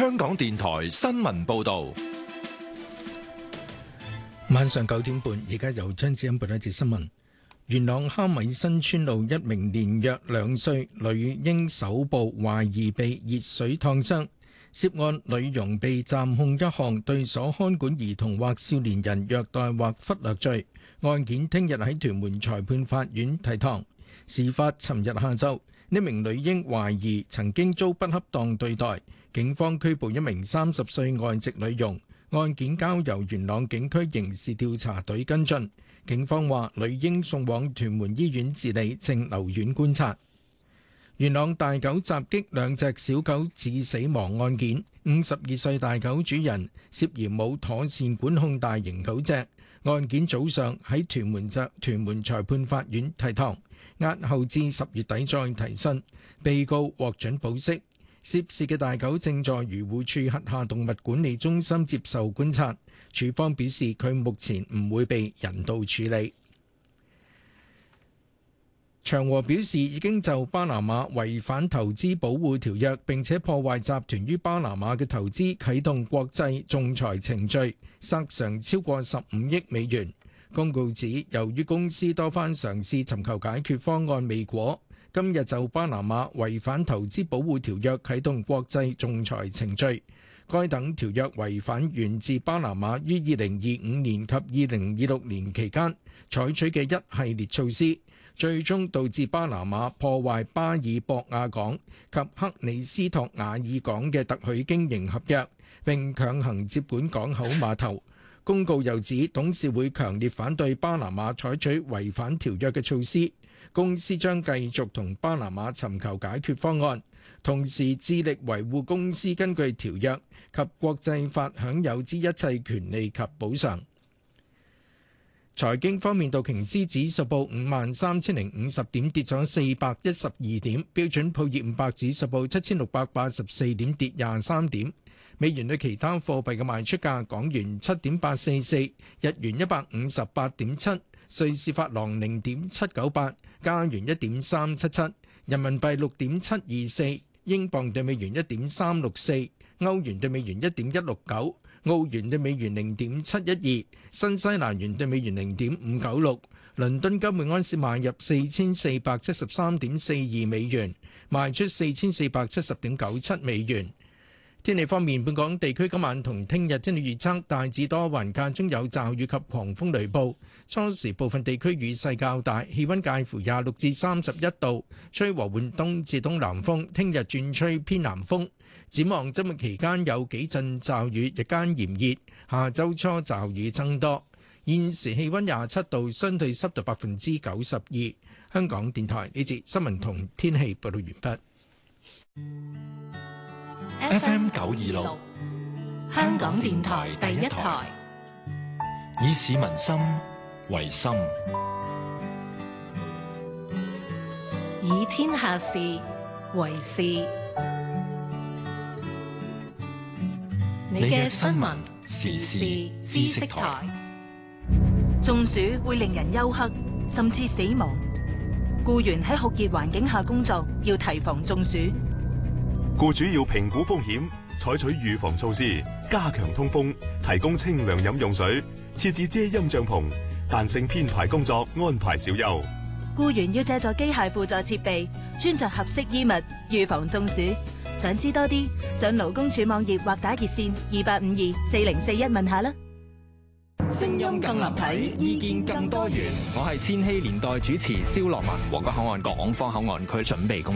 香港電台新聞報道。 晚上9點半，而家由張子欣報道一節新聞。元朗蝦米新村路一名年約2歲女嬰手部懷疑被熱水燙傷，涉案女傭被暫控一項對所看管兒童或少年人虐待或忽略罪，案件聽日喺屯門裁判法院提堂。事發尋日下晝，呢名女嬰懷疑曾經遭不恰當對待，警方拘捕一名30歲外籍女傭，案件交由元朗警區刑事調查隊跟進。警方話女嬰送往屯門醫院治理，正留院觀察。元朗大狗襲擊2隻小狗致死亡案件，52歲大狗主人涉嫌冇妥善管控大型狗隻，案件早上喺屯門裁判法院提堂，押後至10月底再提訊。被告獲准保釋。涉事嘅大狗正在漁護署轄下動物管理中心接受觀察，署方表示佢目前唔會被人道處理。長和表示已經就巴拿馬違反投資保護條約並且破壞集團於巴拿馬嘅投資啟動國際仲裁程序，索償超過15億美元。公告指，由於公司多番嘗試尋求解決方案未果，今日就巴拿馬違反投資保護條約啟動國際仲裁程序。該等條約違反源自巴拿馬於2025年及2026年期間採取嘅一系列措施，最終導致巴拿馬破壞巴爾博亞港及克里斯托瓦爾港嘅特許經營合約，並強行接管港口碼頭。公告又指，董事會強烈反對巴拿馬採取違反條約嘅措施，公司將繼續同巴拿馬尋求解決方案，同時致力維護公司根據條約及國際法享有之一切權利及補償。財經方面，道瓊斯指數報53,050點，跌咗412點；標準普爾500指數報7,684點，跌23點。美元對其他貨幣嘅賣出價：港元7.844，日元158.7，瑞士法郎0.798，加元1.377，人民幣6.724，英鎊對美元1.364，歐元對美元1.169，澳元對美元0.712，新西蘭元對美元0.596。倫敦金每安士買入4473.42美元，賣出4470.97美元。天氣方面，本港地區今晚同聽日天氣預測大致多雲，間中有驟雨及狂風雷暴，初時部分地區雨勢較大，氣溫介乎26至31度，吹和緩東至東南風，聽日轉吹偏南風。展望周末期間有幾陣驟雨，日間炎熱，下周初驟雨增多。現時氣溫27度，相對濕度92%。香港電台呢節新聞同天氣報道完畢。 FM 926， 香港電台第一台， 以市民心為心， 以天下事為事。你嘅新聞時事知識台。 中暑會令人休克，甚至死亡。僱員喺酷熱環境下工作，要提防中暑。 僱主要評估風險，採取預防措施，加強通風，提供清涼飲用水，設置遮陰帳篷，彈性編排工作，安排小休。 僱員要借助機械輔助設備，穿着合適衣物，預防中暑。想知多啲，上勞工處網頁或打熱線28524041問下啦。 聲音更立體，意見更多元。我係千禧年代主持蕭樂文。皇崗口岸港方口岸區準備工